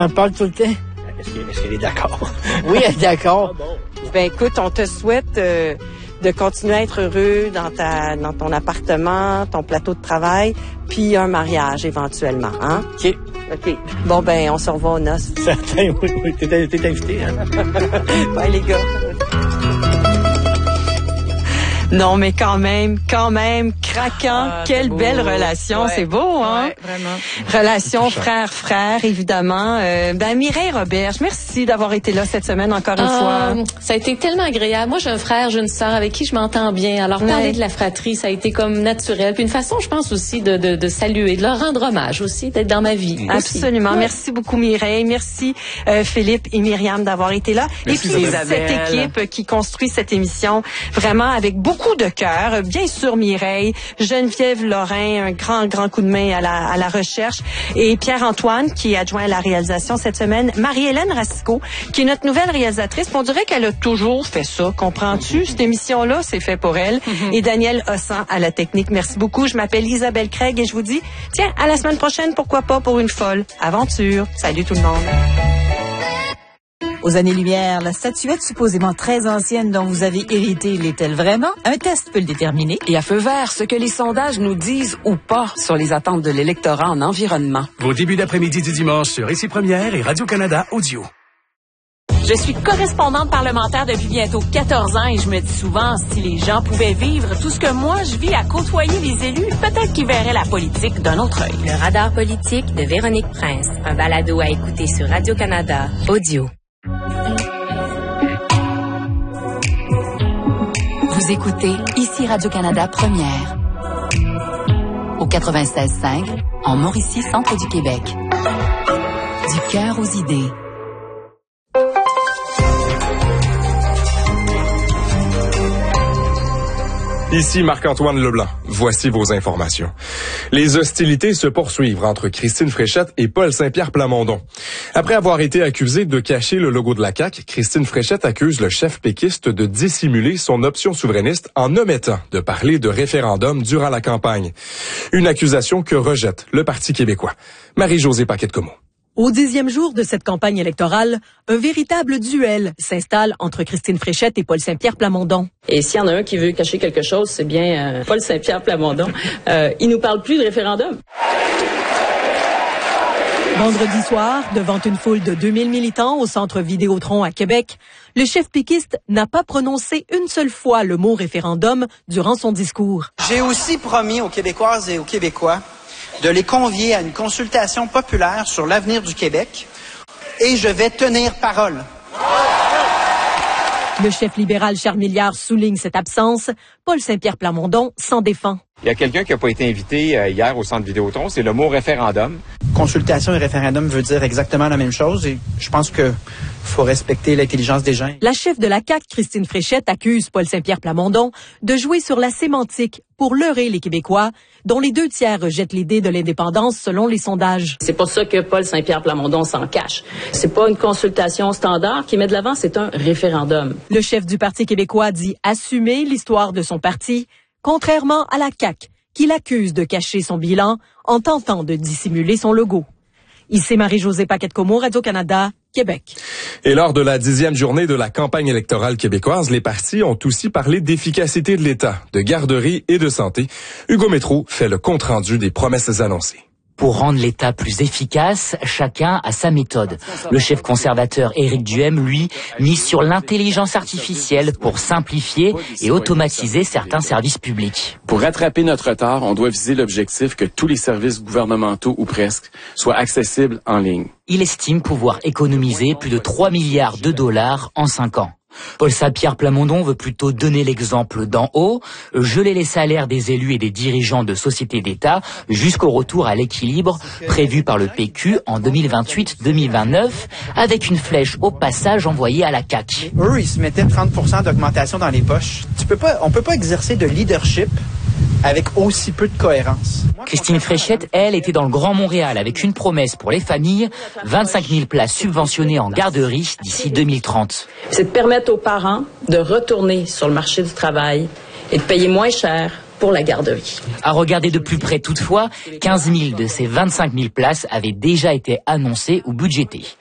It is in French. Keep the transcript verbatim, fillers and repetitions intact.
On parle tout le temps. Est-ce qu'elle est, qu'elle est d'accord? Oui, elle est d'accord. Ah bon. Ben écoute, on te souhaite euh, de continuer à être heureux dans ta dans ton appartement, ton plateau de travail, puis un mariage éventuellement, hein? OK. OK. Bon ben, on se revoit aux noces. Certain, oui, oui. T'es, t'es invité, hein? Bye les gars. Non, mais quand même, quand même, craquant. Ah, Quelle beau. belle relation. Ouais. C'est beau, hein? Ouais, vraiment. Relation frère-frère, évidemment. Euh, ben, Mireille Roberge, merci d'avoir été là cette semaine encore une Ah, fois. ça a été tellement agréable. Moi, j'ai un frère, j'ai une sœur avec qui je m'entends bien. Alors, Ouais. parler de la fratrie, ça a été comme naturel. Puis une façon, je pense aussi, de, de, de saluer, de leur rendre hommage aussi, d'être dans ma vie. aussi. Absolument. Ouais. Merci beaucoup, Mireille. Merci, euh, Philippe et Myriam d'avoir été là. Merci, et puis, Isabelle. cette équipe qui construit cette émission vraiment avec beaucoup de cœur. Bien sûr, Mireille, Geneviève Lorrain, un grand, grand coup de main à la, à la recherche. Et Pierre-Antoine, qui est adjoint à la réalisation cette semaine. Marie-Hélène Racicot, qui est notre nouvelle réalisatrice. On dirait qu'elle a toujours fait ça. Comprends-tu? Cette émission-là, c'est fait pour elle. Mm-hmm. Et Daniel Hossan à la technique. Merci beaucoup. Je m'appelle Isabelle Craig et je vous dis, tiens, à la semaine prochaine, pourquoi pas, pour une folle aventure. Salut tout le monde. Aux années-lumière, la statuette supposément très ancienne dont vous avez hérité l'est-elle vraiment? Un test peut le déterminer. Et à feu vert, ce que les sondages nous disent ou pas sur les attentes de l'électorat en environnement. Vos débuts d'après-midi du dimanche sur Ici Première et Radio-Canada Audio. Je suis correspondante parlementaire depuis bientôt quatorze ans et je me dis souvent, si les gens pouvaient vivre tout ce que moi je vis à côtoyer les élus, peut-être qu'ils verraient la politique d'un autre œil. Le radar politique de Véronique Prince, un balado à écouter sur Radio-Canada Audio. Vous écoutez Ici Radio-Canada Première au quatre-vingt-seize cinq en Mauricie, centre du Québec. Du cœur aux idées. Ici Marc-Antoine Leblanc. Voici vos informations. Les hostilités se poursuivent entre Christine Fréchette et Paul Saint-Pierre Plamondon. Après avoir été accusé de cacher le logo de la C A Q, Christine Fréchette accuse le chef péquiste de dissimuler son option souverainiste en omettant de parler de référendum durant la campagne. Une accusation que rejette le Parti québécois. Marie-Josée Paquette-Comeau. Au dixième jour de cette campagne électorale, un véritable duel s'installe entre Christine Fréchette et Paul Saint-Pierre Plamondon. Et s'il y en a un qui veut cacher quelque chose, c'est bien euh, Paul Saint-Pierre Plamondon. Euh, il nous parle plus de référendum. Vendredi soir, devant une foule de deux mille militants au centre Vidéotron à Québec, le chef péquiste n'a pas prononcé une seule fois le mot référendum durant son discours. J'ai aussi promis aux Québécoises et aux Québécois de les convier à une consultation populaire sur l'avenir du Québec et je vais tenir parole. Le chef libéral Charles Milliard souligne cette absence. Paul Saint-Pierre Plamondon s'en défend. Il y a quelqu'un qui n'a pas été invité euh, hier au centre Vidéotron, c'est le mot référendum. Consultation et référendum veut dire exactement la même chose et je pense que faut respecter l'intelligence des gens. La chef de la C A Q, Christine Fréchette, accuse Paul Saint-Pierre Plamondon de jouer sur la sémantique pour leurrer les Québécois, dont les deux tiers rejettent l'idée de l'indépendance selon les sondages. C'est pour ça que Paul Saint-Pierre Plamondon s'en cache. C'est pas une consultation standard qui met de l'avant, c'est un référendum. Le chef du Parti québécois dit assumer l'histoire de son parti, contrairement à la C A Q, qui l'accuse de cacher son bilan en tentant de dissimuler son logo. Ici Marie-Josée Paquette-Comeau, Radio-Canada, Québec. Et lors de la dixième journée de la campagne électorale québécoise, les partis ont aussi parlé d'efficacité de l'État, de garderie et de santé. Hugo Métrault fait le compte-rendu des promesses annoncées. Pour rendre l'État plus efficace, chacun a sa méthode. Le chef conservateur Éric Duhem, lui, mise sur l'intelligence artificielle pour simplifier et automatiser certains services publics. Pour rattraper notre retard, on doit viser l'objectif que tous les services gouvernementaux, ou presque, soient accessibles en ligne. Il estime pouvoir économiser plus de trois milliards de dollars en cinq ans. Paul Saint-Pierre Plamondon veut plutôt donner l'exemple d'en haut, geler les salaires des élus et des dirigeants de sociétés d'État jusqu'au retour à l'équilibre prévu par le P Q en deux mille vingt-huit deux mille vingt-neuf, avec une flèche au passage envoyée à la C A Q. Eux, ils se mettaient trente pour cent d'augmentation dans les poches. Tu peux pas, on peut pas exercer de leadership avec aussi peu de cohérence. Christine Fréchette, elle, était dans le Grand Montréal avec une promesse pour les familles, vingt-cinq mille places subventionnées en garderie d'ici deux mille trente. C'est de permettre aux parents de retourner sur le marché du travail et de payer moins cher pour la garderie. À regarder de plus près toutefois, quinze mille de ces vingt-cinq mille places avaient déjà été annoncées ou budgétées.